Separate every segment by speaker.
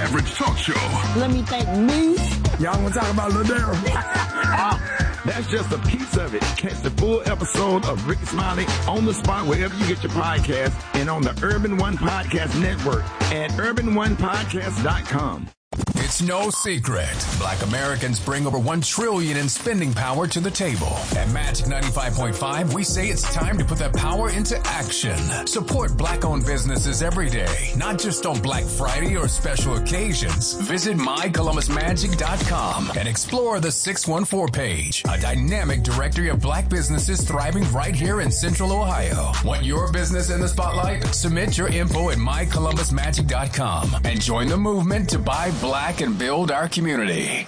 Speaker 1: average talk show.
Speaker 2: Let me thank me.
Speaker 1: Y'all want to talk about Ladero? That's just a piece of it. Catch the full episode of Ricky Smiley on the spot wherever you get your podcast and on the Urban One Podcast Network at urbanonepodcast.com.
Speaker 3: It's no secret. Black Americans bring over $1 trillion in spending power to the table. At Magic 95.5, we say it's time to put that power into action. Support Black-owned businesses every day, not just on Black Friday or special occasions. Visit mycolumbusmagic.com and explore the 614 page, a dynamic directory of Black businesses thriving right here in Central Ohio. Want your business in the spotlight? Submit your info at mycolumbusmagic.com and join the movement to buy Black and build our community.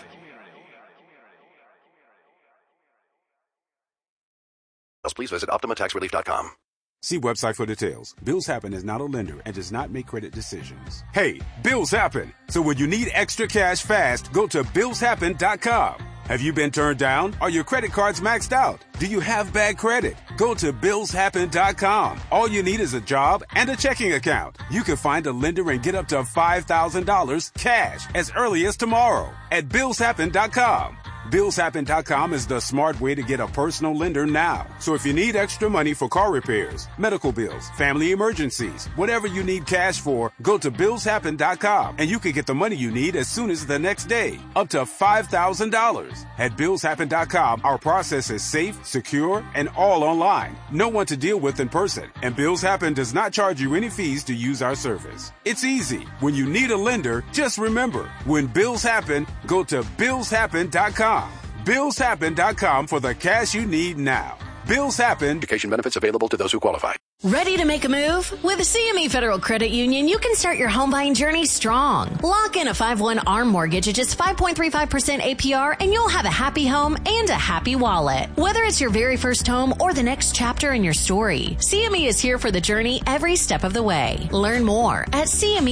Speaker 4: Please visit OptimaTaxRelief.com.
Speaker 5: See website for details. Bills Happen is not a lender and does not make credit decisions. Hey, bills happen. So when you need extra cash fast, go to BillsHappen.com. Have you been turned down? Are your credit cards maxed out? Do you have bad credit? Go to BillsHappen.com. All you need is a job and a checking account. You can find a lender and get up to $5,000 cash as early as tomorrow at BillsHappen.com. BillsHappen.com is the smart way to get a personal lender now. So if you need extra money for car repairs, medical bills, family emergencies, whatever you need cash for, go to BillsHappen.com and you can get the money you need as soon as the next day, up to $5,000. At BillsHappen.com, our process is safe, secure, and all online. No one to deal with in person. And Bills Happen does not charge you any fees to use our service. It's easy. When you need a lender, just remember, when bills happen, go to BillsHappen.com. BillsHappen.com for the cash you need now. Bills Happen.
Speaker 4: Education benefits available to those who qualify.
Speaker 6: Ready to make a move? With CME Federal Credit Union, you can start your home buying journey strong. Lock in a 5/1 ARM mortgage at just 5.35% APR and you'll have a happy home and a happy wallet. Whether it's your very first home or the next chapter in your story, CME is here for the journey every step of the way. Learn more at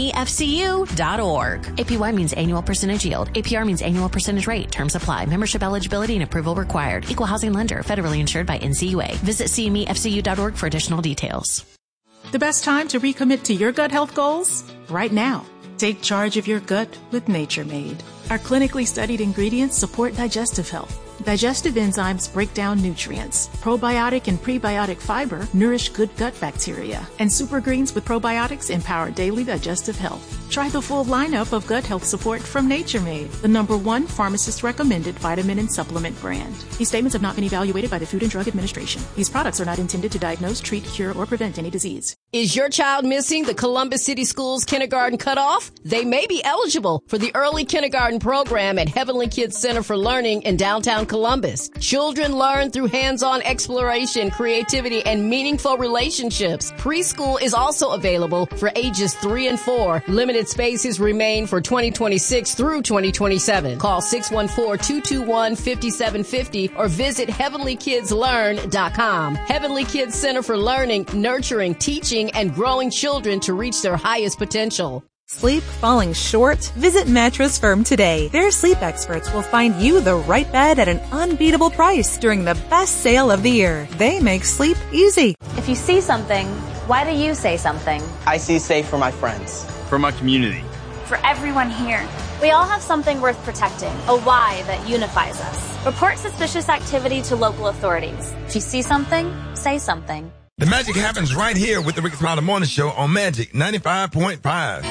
Speaker 6: CMEFCU.org. APY means annual percentage yield. APR means annual percentage rate. Terms apply. Membership eligibility and approval required. Equal housing lender. Federally insured by NCUA. Visit CMEFCU.org for additional details.
Speaker 7: The best time to recommit to your gut health goals? Right now. Take charge of your gut with Nature Made. Our clinically studied ingredients support digestive health. Digestive enzymes break down nutrients. Probiotic and prebiotic fiber nourish good gut bacteria. And super greens with probiotics empower daily digestive health. Try the full lineup of gut health support from Nature Made, the #1 pharmacist-recommended vitamin and supplement brand. These statements have not been evaluated by the Food and Drug Administration. These products are not intended to diagnose, treat, cure, or prevent any disease.
Speaker 8: Is your child missing the Columbus City Schools kindergarten cutoff? They may be eligible for the early kindergarten program at Heavenly Kids Center for Learning in downtown Columbus. Children learn through hands-on exploration, creativity, and meaningful relationships. Preschool is also available for ages 3 and 4. Limited spaces remain for 2026 through 2027. Call 614-221-5750 or visit heavenlykidslearn.com. Heavenly Kids Center for Learning, nurturing, teaching, and growing children to reach their highest potential.
Speaker 9: Sleep falling short? Visit Mattress Firm today. Their sleep experts will find you the right bed at an unbeatable price during the best sale of the year. They make sleep easy.
Speaker 10: If you see something, why do you say something?
Speaker 11: I see safe for my friends.
Speaker 12: For my community.
Speaker 10: For everyone here. We all have something worth protecting, a why that unifies us. Report suspicious activity to local authorities. If you see something, say something.
Speaker 1: The magic happens right here with the Ricky Smiley Morning Show on Magic 95.5.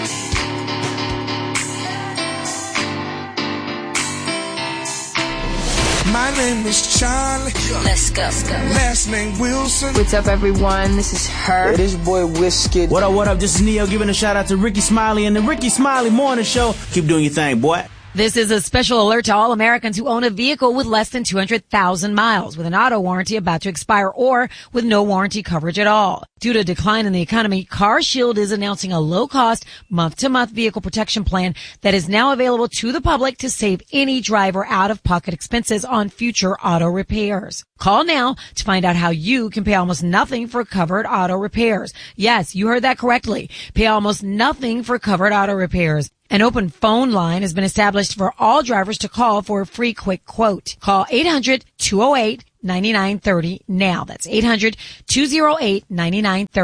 Speaker 13: My name is Charlie.
Speaker 14: Let's go.
Speaker 13: Last name Wilson.
Speaker 15: What's up, everyone? This is her.
Speaker 11: Hey, this boy Whiskey.
Speaker 16: What up? This is Neo giving a shout out to Ricky Smiley and the Ricky Smiley Morning Show. Keep doing your thing, boy.
Speaker 17: This is a special alert to all Americans who own a vehicle with less than 200,000 miles, with an auto warranty about to expire, or with no warranty coverage at all. Due to a decline in the economy, CarShield is announcing a low-cost, month-to-month vehicle protection plan that is now available to the public to save any driver out-of-pocket expenses on future auto repairs. Call now to find out how you can pay almost nothing for covered auto repairs. Yes, you heard that correctly. Pay almost nothing for covered auto repairs. An open phone line has been established for all drivers to call for a free quick quote. Call 800-208-9930 now. That's 800-208-9930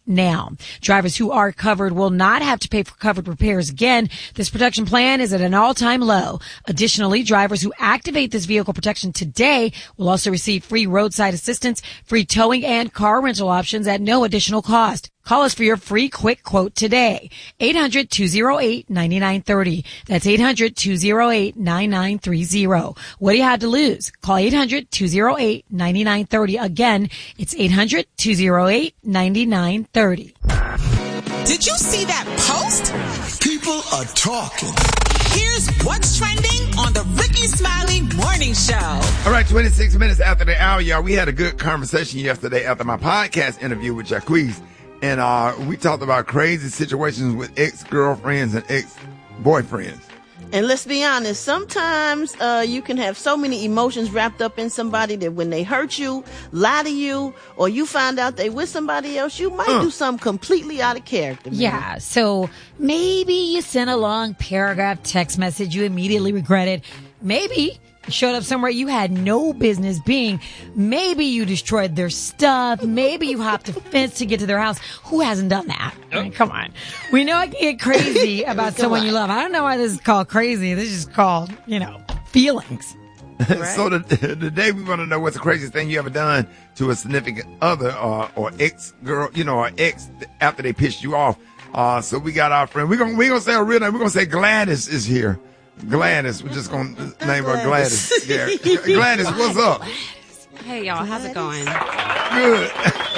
Speaker 17: now. Drivers who are covered will not have to pay for covered repairs again. This protection plan is at an all-time low. Additionally, drivers who activate this vehicle protection today will also receive free roadside assistance, free towing, and car rental options at no additional cost. Call us for your free quick quote today. 800-208-9930. That's 800-208-9930. What do you have to lose? Call 800-208-9930. Again, it's 800-208-9930.
Speaker 2: Did you see that post?
Speaker 13: People are talking.
Speaker 2: Here's what's trending on the Ricky Smiley Morning Show.
Speaker 1: All right, 26 minutes after the hour, y'all. We had a good conversation yesterday after my podcast interview with Jacquees. And we talked about crazy situations with ex-girlfriends and ex-boyfriends.
Speaker 12: And let's be honest, sometimes you can have so many emotions wrapped up in somebody that when they hurt you, lie to you, or you find out they with somebody else, you might do something completely out of character. Man.
Speaker 17: Yeah, so maybe you sent a long paragraph text message you immediately regretted. Maybe you showed up somewhere you had no business being. Maybe you destroyed their stuff. Maybe you hopped a fence to get to their house. Who hasn't done that? I mean, come on. We know I can get crazy about someone you love. I don't know why this is called crazy. This is called, feelings.
Speaker 1: Right? So today we want to know what's the craziest thing you ever done to a significant other or ex-girl, or ex after they pissed you off. So we got our friend. We're gonna say her real name. We're gonna say Gladys is here. Gladys, we're just gonna name her Gladys. Yeah. Gladys, what's up?
Speaker 14: Hey y'all, how's it going?
Speaker 1: Good.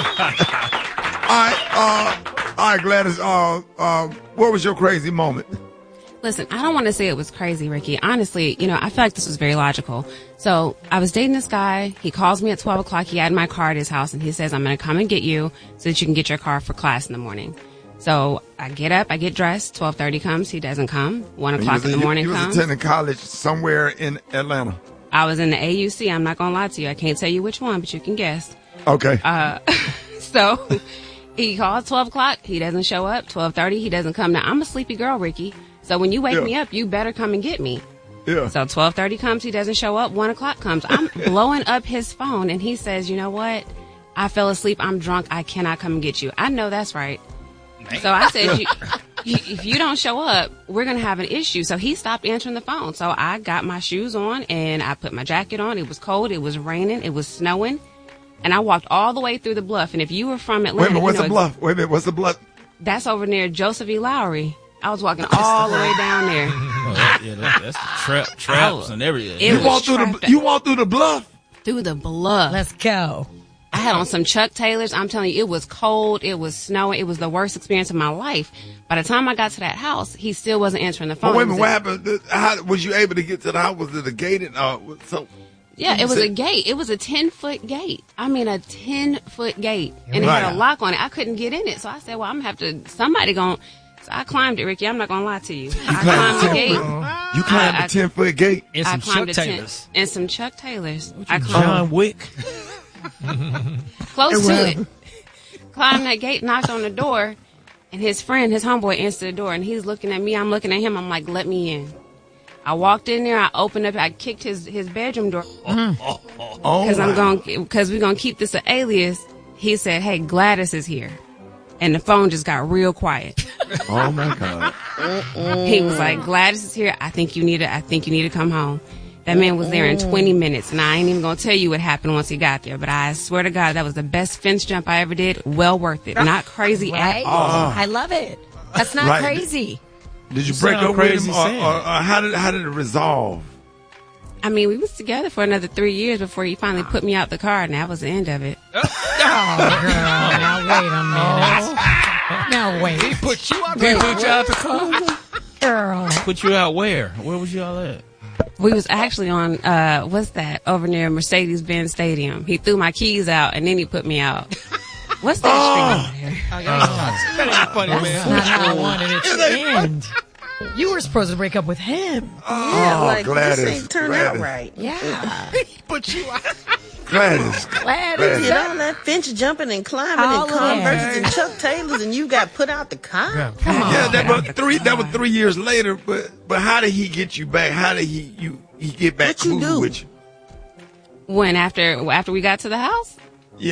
Speaker 1: All right, Gladys. What was your crazy moment?
Speaker 14: Listen, I don't want to say it was crazy, Ricky. Honestly, I feel like this was very logical. So I was dating this guy. He calls me at 12 o'clock. He had my car at his house, and he says, I'm going to come and get you so that you can get your car for class in the morning. So I get up, I get dressed, 12:30 comes, he doesn't come, 1 o'clock in the morning comes.
Speaker 1: You was attending college somewhere in Atlanta.
Speaker 14: I was in the AUC, I'm not going to lie to you. I can't tell you which one, but you can guess.
Speaker 1: Okay.
Speaker 14: So he calls 12 o'clock, he doesn't show up, 12:30, he doesn't come. Now, I'm a sleepy girl, Ricky. So when you wake me up, you better come and get me.
Speaker 1: Yeah.
Speaker 14: So 12:30 comes, he doesn't show up, 1 o'clock comes. I'm blowing up his phone, and he says, you know what? I fell asleep, I'm drunk, I cannot come and get you. I know that's right. So I said, if you don't show up, we're going to have an issue. So he stopped answering the phone. So I got my shoes on and I put my jacket on. It was cold. It was raining. It was snowing. And I walked all the way through the bluff. And if you were from Atlanta.
Speaker 1: Wait a minute, what's the bluff? Wait a minute, what's the bluff?
Speaker 14: That's over near Joseph E. Lowry. I was walking all the way down there.
Speaker 18: That's traps and everything.
Speaker 1: You walked through the bluff?
Speaker 14: Through the bluff.
Speaker 17: Let's go.
Speaker 14: I had on some Chuck Taylors. I'm telling you, it was cold. It was snowing. It was the worst experience of my life. By the time I got to that house, he still wasn't answering the phone.
Speaker 1: Wait a minute, what happened? How was you able to get to the house? Was it a gated?
Speaker 14: Yeah, it was a gate. It was a 10-foot gate. I mean, a 10-foot gate. And it had a lock on it. I couldn't get in it. So I said, well, I'm going to have to, somebody going to. So I climbed it, Ricky. I'm not going to lie to you. I climbed the gate.
Speaker 1: You climbed the 10-foot gate?
Speaker 18: In some Chuck Taylors.
Speaker 14: In some Chuck Taylors.
Speaker 18: I climbed John Wick.
Speaker 14: Close to it. Climbed that gate, knocked on the door, and his homeboy answered the door, and he's looking at me. I'm looking at him. I'm like, let me in. I walked in there. I opened up. I kicked his bedroom door because we're gonna keep this an alias. He said, "Hey, Gladys is here," and the phone just got real quiet.
Speaker 1: Oh my God!
Speaker 14: He was like, "Gladys is here. I think you need to come home." That man was there in 20 minutes, and I ain't even going to tell you what happened once he got there, but I swear to God, that was the best fence jump I ever did. Well worth it. Not crazy at all.
Speaker 17: I love it. That's not crazy.
Speaker 1: Did you break up with him, or how did it resolve?
Speaker 14: I mean, we was together for another 3 years before he finally put me out the car, and that was the end of it.
Speaker 17: Oh, girl. Now, wait a minute. Now, wait.
Speaker 18: He put you out the car?
Speaker 17: Girl.
Speaker 18: Put you out where? Where was y'all at?
Speaker 14: We was actually on, what's that, over near Mercedes-Benz Stadium. He threw my keys out, and then he put me out. What's that street over there?
Speaker 18: That ain't funny, man.
Speaker 17: That's not how I wanted it to end. You were supposed to break up with him.
Speaker 1: Gladys.
Speaker 12: This ain't turned out right.
Speaker 17: Yeah.
Speaker 18: Put you out.
Speaker 1: Gladys.
Speaker 12: Did all that fence jumping and climbing and Converses and Chuck Taylors, and you got put out the car?
Speaker 17: Come on.
Speaker 1: Yeah, that was 3 years later. But how did he get you back? How did he get back cool with you?
Speaker 14: When after we got to the house?
Speaker 1: Yeah.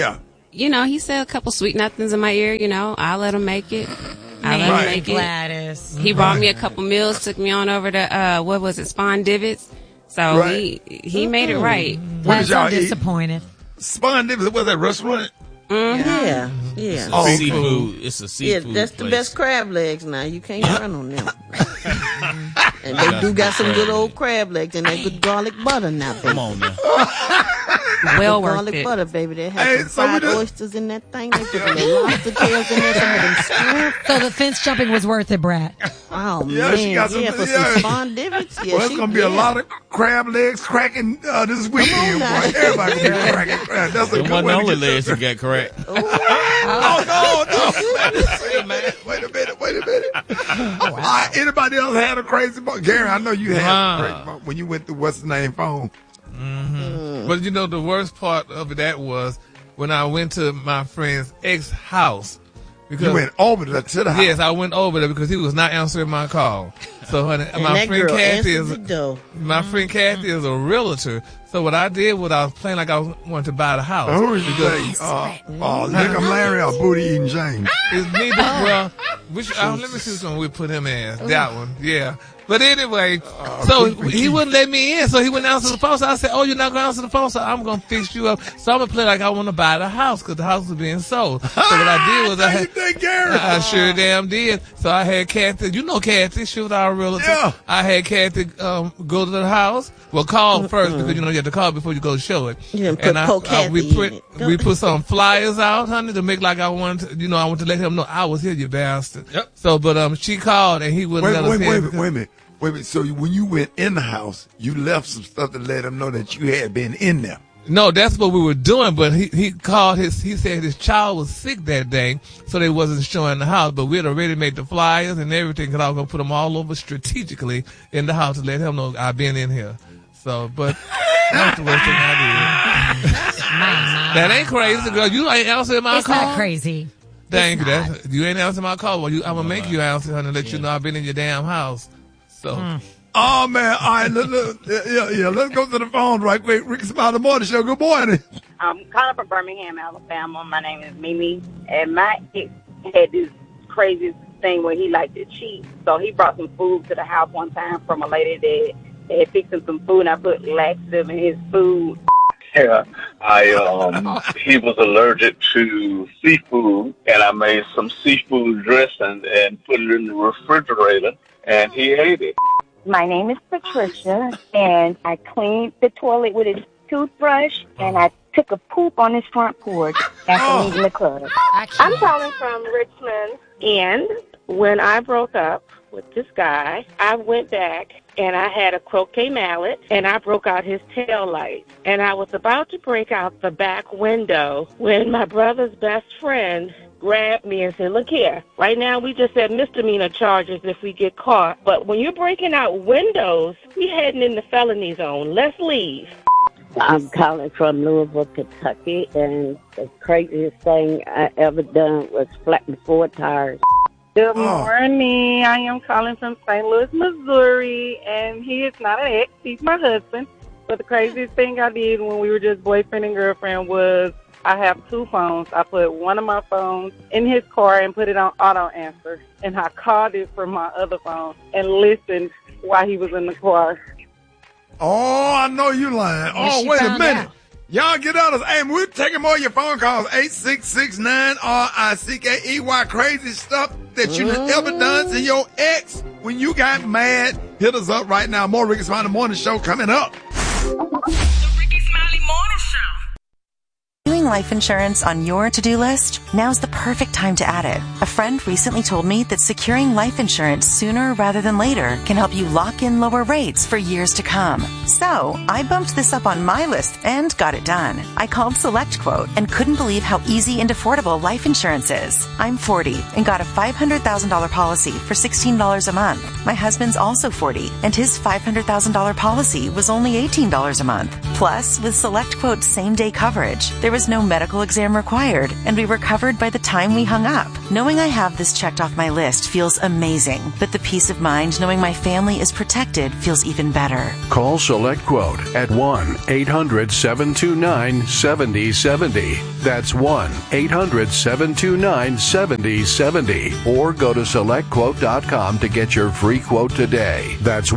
Speaker 14: he said a couple sweet nothings in my ear. I'll let him make it.
Speaker 17: Gladys.
Speaker 14: He brought me a couple meals, took me on over to, what was it, Spawn Divots. So he made it right.
Speaker 17: That's so disappointed.
Speaker 1: Spawn Divots, was that restaurant?
Speaker 12: Mm-hmm. Yeah.
Speaker 18: Oh, seafood. It's a seafood.
Speaker 12: Yeah, that's
Speaker 18: place.
Speaker 12: the best crab legs now. You can't run on them. And they do got some good old crab legs and that good garlic butter now, baby.
Speaker 18: Come on now.
Speaker 14: Well worth
Speaker 12: garlic
Speaker 14: it.
Speaker 12: butter, baby. They have some fried oysters in that thing. They put the lobster tails in there. Some of them scrimp.
Speaker 17: So the fence jumping was worth it, Brad.
Speaker 12: Oh,
Speaker 1: Yeah,
Speaker 12: man.
Speaker 1: she got some-
Speaker 12: for
Speaker 1: yeah.
Speaker 12: some Spawn Divots. Yeah,
Speaker 1: Well, it's going to be a lot of crab legs cracking this weekend. Boy. Everybody going to be cracking crab. That's a
Speaker 18: It
Speaker 1: good
Speaker 18: wasn't
Speaker 1: way
Speaker 18: the
Speaker 1: to
Speaker 18: only
Speaker 1: get
Speaker 18: legs that got cracked.
Speaker 1: Oh, no. Wait a minute. All right, anybody else had a crazy moment? Gary, I know you had a crazy moment when you went through what's the name phone.
Speaker 19: But the worst part of that was when I went to my friend's ex-house. Because,
Speaker 1: You went over to the house?
Speaker 19: Yes, I went over there because he was not answering my call. So honey, my friend Kathy is a realtor. So what I did was I was playing like I wanted to buy the house.
Speaker 1: Who is James? Look, I'm Larry or Booty Eating James.
Speaker 19: It's me, well, let me see which one we put him as. That one, yeah. But anyway, so he wouldn't let me in, so he wouldn't answer the phone. So I said, you're not going to answer the phone, so I'm going to fix you up. So I'm going to play like I want to buy the house because the house was being sold. So what I did was I sure damn did. So I had Kathy, Kathy, she was our realtor. Yeah. I had Kathy go to the house. Well, call first because, you have to call before you go show it.
Speaker 12: Yeah,
Speaker 19: and we put some flyers out, honey, to make like I wanted to, I want to let him know I was here, you bastard. Yep. So, but she called and he wouldn't let us in.
Speaker 1: Wait a minute. So when you went in the house, you left some stuff to let him know that you had been in there.
Speaker 19: No, that's what we were doing, but he called he said his child was sick that day, so they wasn't showing the house, but we had already made the flyers and everything, because I was going to put them all over strategically in the house to let him know I've been in here. So, but that's the worst thing I did. That ain't crazy, girl. You ain't answering my call.
Speaker 17: It's not crazy.
Speaker 19: Thank you. You ain't answering my call. Well, I'm going to make you answer, honey, and let you know I've been in your damn house. So.
Speaker 1: Oh, man. All right, look. Yeah, let's go to the phone right quick. Ricky Smiley Morning Show. Good morning.
Speaker 20: I'm calling from Birmingham, Alabama. My name is Mimi. And my ex had this crazy thing where he liked to cheat. So he brought some food to the house one time from a lady that had fixed him some food, and I put laxative in his food.
Speaker 21: Yeah, he was allergic to seafood, and I made some seafood dressing and put it in the refrigerator, and he ate it.
Speaker 22: My name is Patricia, and I cleaned the toilet with a toothbrush, and I took a poop on his front porch after leaving the club.
Speaker 23: I'm calling from Richmond, and when I broke up with this guy, I went back and I had a croquet mallet and I broke out his tail light. And I was about to break out the back window when my brother's best friend grabbed me and said, look here, right now we just have misdemeanor charges if we get caught. But when you're breaking out windows, we heading in the felony zone. Let's leave.
Speaker 24: I'm calling from Louisville, Kentucky, and the craziest thing I ever done was flatten 4 tires.
Speaker 23: Good morning. I am calling from St. Louis, Missouri, and he is not an ex. He's my husband. But the craziest thing I did when we were just boyfriend and girlfriend was I have 2 phones. I put one of my phones in his car and put it on auto answer, and I called it from my other phone and listened while he was in the car.
Speaker 1: Oh, I know you lying.
Speaker 23: Yes,
Speaker 1: Wait a minute.
Speaker 23: out.
Speaker 1: Y'all get out of this. Hey, we're taking more of your phone calls. 866-9-RICKEY. Crazy stuff that you ever done to your ex when you got mad. Hit us up right now. More Ricky Smiley Morning Show coming up.
Speaker 25: Doing life insurance on your to-do list? Now's the perfect time to add it. A friend recently told me that securing life insurance sooner rather than later can help you lock in lower rates for years to come. So, I bumped this up on my list and got it done. I called SelectQuote and couldn't believe how easy and affordable life insurance is. I'm 40 and got a $500,000 policy for $16 a month. My husband's also 40 and his $500,000 policy was only $18 a month. Plus, with SelectQuote's same-day coverage, there was no medical exam required, and we were covered by the time we hung up. Knowing I have this checked off my list feels amazing, but the peace of mind knowing my family is protected feels even better.
Speaker 26: Call SelectQuote at 1-800-729-7070.
Speaker 3: That's 1-800-729-7070. Or go to SelectQuote.com to get your free quote today. That's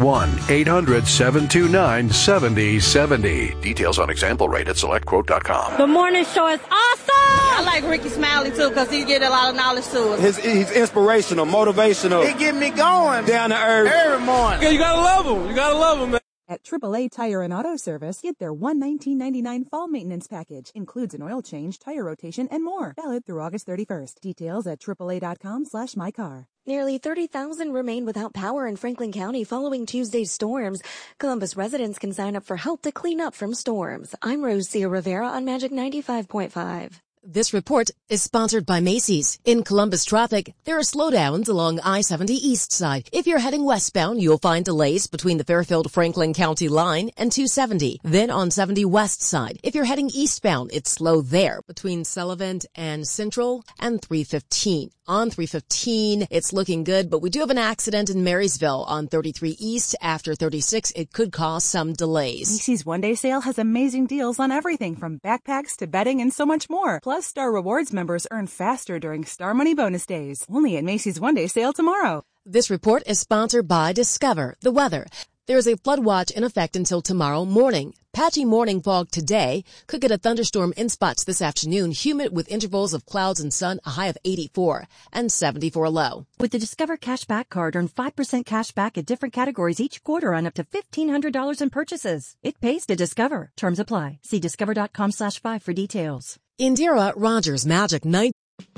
Speaker 3: 1-800-729-7070. Details on example rate at SelectQuote.com.
Speaker 4: The morning show is awesome! I like Ricky Smiley, too, because he get a lot of knowledge to us.
Speaker 5: He's inspirational, motivational.
Speaker 4: He get me going.
Speaker 5: Down to earth.
Speaker 4: Every morning.
Speaker 5: Yeah, you gotta love him. You gotta love him, man.
Speaker 6: At AAA Tire and Auto Service, get their $119.99 fall maintenance package. Includes an oil change, tire rotation, and more. Valid through August 31st. Details at AAA.com/mycar.
Speaker 7: Nearly 30,000 remain without power in Franklin County following Tuesday's storms. Columbus residents can sign up for help to clean up from storms. I'm Rosia Rivera on Magic 95.5.
Speaker 8: This report is sponsored by Macy's. In Columbus traffic, there are slowdowns along I-70 East side. If you're heading westbound, you'll find delays between the Fairfield-Franklin County line and 270. Then on 70 West side, if you're heading eastbound, it's slow there between Sullivan and Central and 315. On 315, it's looking good, but we do have an accident in Marysville on 33 East. After 36, it could cause some delays.
Speaker 6: Macy's one-day sale has amazing deals on everything from backpacks to bedding and so much more. Plus, Star Rewards members earn faster during Star Money bonus days. Only at Macy's one-day sale tomorrow.
Speaker 8: This report is sponsored by Discover the weather. There is a flood watch in effect until tomorrow morning. Patchy morning fog today. Could get a thunderstorm in spots this afternoon. Humid with intervals of clouds and sun, a high of 84 and 74 low.
Speaker 7: With the Discover Cashback Card, earn 5% cash back at different categories each quarter on up to $1,500 in purchases. It pays to Discover. Terms apply. See discover.com/5 for details.
Speaker 8: Indira Rogers, Magic 9.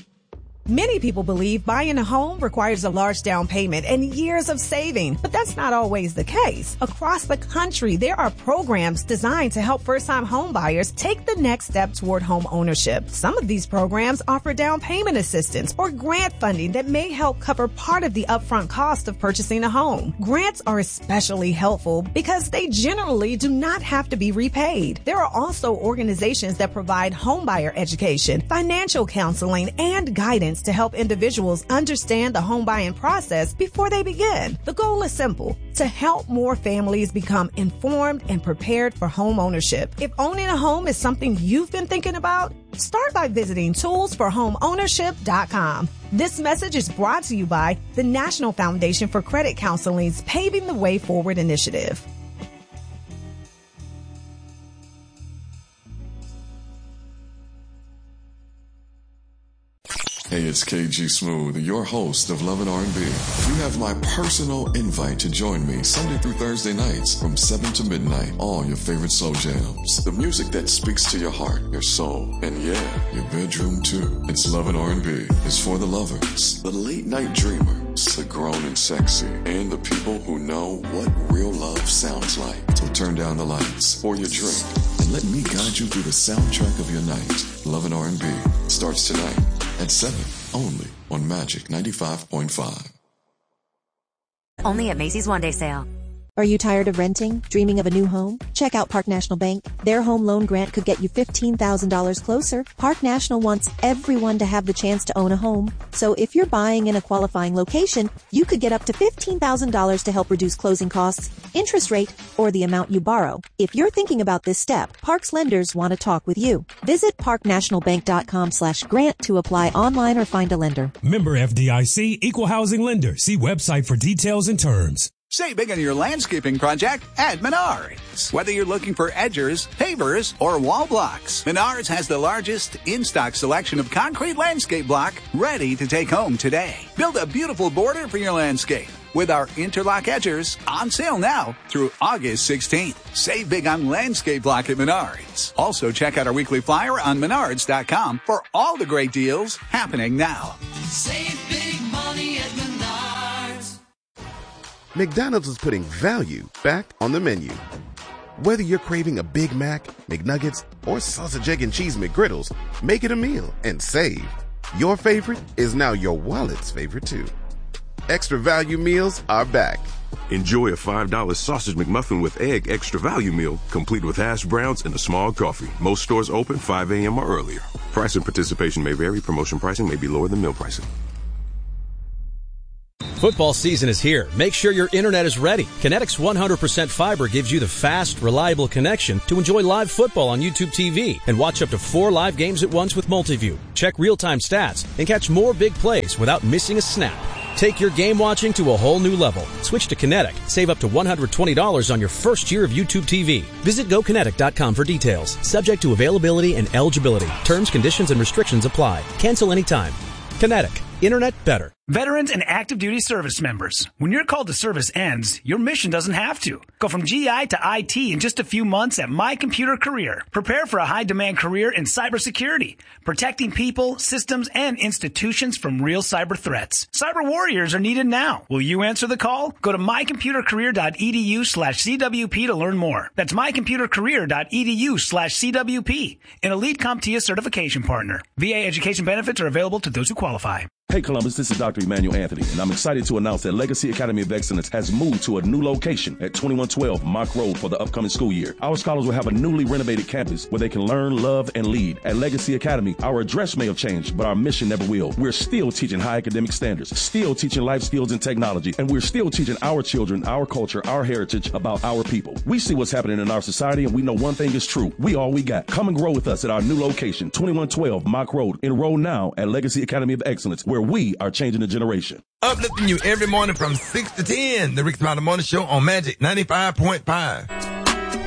Speaker 26: Many people believe buying a home requires a large down payment and years of saving, but that's not always the case. Across the country, there are programs designed to help first-time home buyers take the next step toward home ownership. Some of these programs offer down payment assistance or grant funding that may help cover part of the upfront cost of purchasing a home. Grants are especially helpful because they generally do not have to be repaid. There are also organizations that provide homebuyer education, financial counseling, and guidance to help individuals understand the home buying process before they begin. The goal is simple: to help more families become informed and prepared for home ownership. If owning a home is something you've been thinking about, start by visiting toolsforhomeownership.com. This message is brought to you by the National Foundation for Credit Counseling's Paving the Way Forward initiative.
Speaker 27: Hey, it's KG Smooth, your host of Love and R&B. You have my personal invite to join me Sunday through Thursday nights from 7 to midnight. All your favorite slow jams. The music that speaks to your heart, your soul, and yeah, your bedroom too. It's Love and R&B. It's for the lovers, the late night dreamers, the grown and sexy, and the people who know what real love sounds like. So turn down the lights, pour your drink, and let me guide you through the soundtrack of your night. Love and R&B starts tonight at 7, only on Magic 95.5.
Speaker 7: Only at Macy's one-day sale.
Speaker 28: Are you tired of renting? Dreaming of a new home? Check out Park National Bank. Their home loan grant could get you $15,000 closer. Park National wants everyone to have the chance to own a home. So if you're buying in a qualifying location, you could get up to $15,000 to help reduce closing costs, interest rate, or the amount you borrow. If you're thinking about this step, Park's lenders want to talk with you. Visit parknationalbank.com/grant to apply online or find a lender.
Speaker 29: Member FDIC, Equal Housing Lender. See website for details and terms.
Speaker 30: Save big on your landscaping project at Menards. Whether you're looking for edgers, pavers, or wall blocks, Menards has the largest in-stock selection of concrete landscape block ready to take home today. Build a beautiful border for your landscape with our interlock edgers on sale now through August 16th. Save big on landscape block at Menards. Also, check out our weekly flyer on Menards.com for all the great deals happening now.
Speaker 31: Save big money at Menards.
Speaker 32: McDonald's is putting value back on the menu. Whether you're craving a Big Mac, McNuggets, or sausage, egg, and cheese McGriddles, make it a meal and save. Your favorite is now your wallet's favorite too. Extra value meals are back.
Speaker 33: Enjoy a $5 sausage McMuffin with egg extra value meal, complete with hash browns and a small coffee. Most stores open 5 a.m. or earlier. Price and participation may vary. Promotion pricing may be lower than meal pricing.
Speaker 2: Football season is here. Make sure your internet is ready. Kinetic's 100% fiber gives you the fast, reliable connection to enjoy live football on YouTube TV and watch up to 4 live games at once with Multiview. Check real-time stats and catch more big plays without missing a snap. Take your game watching to a whole new level. Switch to Kinetic. Save up to $120 on your first year of YouTube TV. Visit GoKinetic.com for details. Subject to availability and eligibility. Terms, conditions, and restrictions apply. Cancel anytime. Kinetic. Internet better.
Speaker 9: Veterans and active duty service members. When your call to service ends, your mission doesn't have to. Go from GI to IT in just a few months at My Computer Career. Prepare for a high-demand career in cybersecurity, protecting people, systems, and institutions from real cyber threats. Cyber warriors are needed now. Will you answer the call? Go to mycomputercareer.edu/CWP to learn more. That's mycomputercareer.edu/CWP, an elite CompTIA certification partner. VA education benefits are available to those who qualify.
Speaker 10: Hey Columbus, this is Dr. Emmanuel Anthony, and I'm excited to announce that Legacy Academy of Excellence has moved to a new location at 2112 Mock Road for the upcoming school year. Our scholars will have a newly renovated campus where they can learn, love, and lead. At Legacy Academy, our address may have changed, but our mission never will. We're still teaching high academic standards, still teaching life skills and technology, and we're still teaching our children, our culture, our heritage about our people. We see what's happening in our society, and we know one thing is true. We all we got. Come and grow with us at our new location, 2112 Mock Road. Enroll now at Legacy Academy of Excellence, where we are changing the generation.
Speaker 1: Uplifting you every morning from 6 to 10. The Rick Smiley Morning Show on Magic 95.5.